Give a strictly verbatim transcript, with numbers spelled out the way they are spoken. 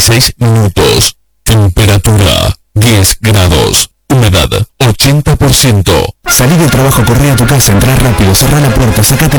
dieciséis minutos. Temperatura diez grados. Humedad ochenta por ciento. Salí del trabajo, corrí a tu casa, entrá rápido, cerrá la puerta, sacate